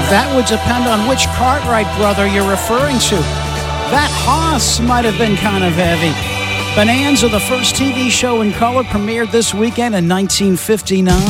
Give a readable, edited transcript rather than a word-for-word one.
That would depend on which Cartwright brother you're referring to. That Haas might have been kind of heavy. Bonanza, the first TV show in color, premiered this weekend in 1959.